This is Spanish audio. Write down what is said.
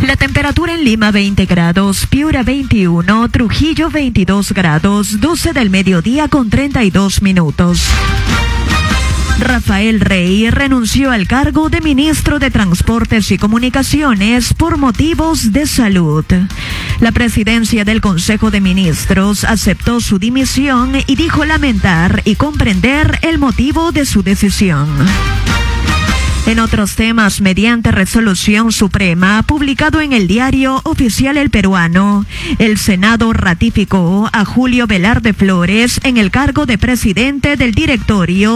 La temperatura en Lima 20 grados, Piura 21, Trujillo 22 grados, 12 del mediodía con 32 minutos. Rafael Rey renunció al cargo de ministro de Transportes y Comunicaciones por motivos de salud. La presidencia del Consejo de Ministros aceptó su dimisión y dijo lamentar y comprender el motivo de su decisión. En otros temas, mediante resolución suprema publicado en el diario oficial El Peruano, el Senado ratificó a Julio Velarde Flores en el cargo de presidente del directorio